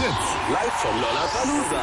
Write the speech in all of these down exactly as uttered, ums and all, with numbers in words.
Hits. Live vom Lollapalooza.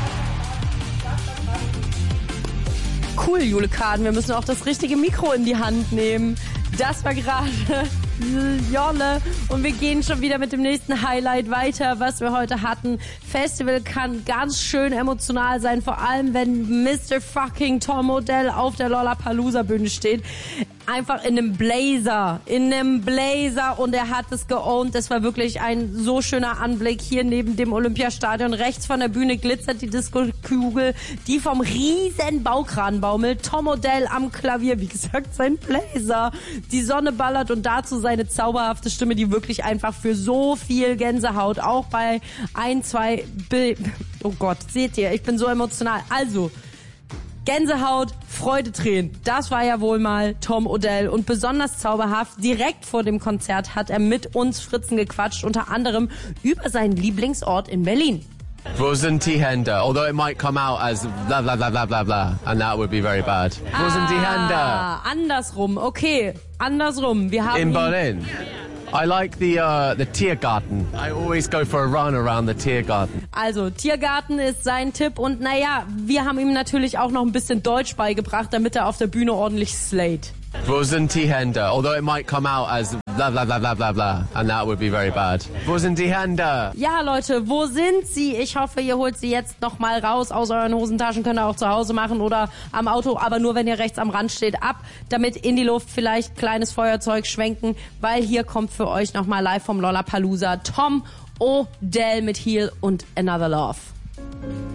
Cool, Jule Kahn. Wir müssen auch das richtige Mikro in die Hand nehmen. Das war gerade Jolle. Und wir gehen schon wieder mit dem nächsten Highlight weiter, was wir heute hatten. Festival kann ganz schön emotional sein, vor allem wenn Mister fucking Tom Odell auf der Lollapalooza-Bühne steht. Einfach in einem Blazer, in einem Blazer und er hat es geowned. Das war wirklich ein so schöner Anblick. Hier neben dem Olympiastadion, rechts von der Bühne glitzert die Disco-Kugel, die vom riesen Baukran baumelt. Tom Odell am Klavier, wie gesagt, sein Blazer. Die Sonne ballert und dazu seine zauberhafte Stimme, die wirklich einfach für so viel Gänsehaut, auch bei ein, zwei Bild... Oh Gott, seht ihr, ich bin so emotional. Also... Gänsehaut, Freudetränen, das war ja wohl mal Tom Odell und besonders zauberhaft, direkt vor dem Konzert hat er mit uns Fritzen gequatscht, unter anderem über seinen Lieblingsort in Berlin. Rosentihende, although it might come out as blah blah blah blah blah blah, and that would be very bad. Rosentihende. Ah, andersrum, okay, andersrum. Wir haben in Berlin. I like the uh, the Tiergarten. I always go for a run around the Tiergarten. Also, Tiergarten ist sein Tipp und naja, wir haben ihm natürlich auch noch ein bisschen Deutsch beigebracht, damit er auf der Bühne ordentlich slayt. Rosentihende, although it might come out as blah blah blah blah blah blah, and that would be very bad. Rosentihende. Ja, Leute, wo sind sie? Ich hoffe, ihr holt sie jetzt noch mal raus aus euren Hosentaschen, könnt ihr auch zu Hause machen oder am Auto, aber nur wenn ihr rechts am Rand steht, ab, damit in die Luft vielleicht kleines Feuerzeug schwenken, weil hier kommt für euch noch mal live vom Lollapalooza Tom Odell mit Heal und Another Love.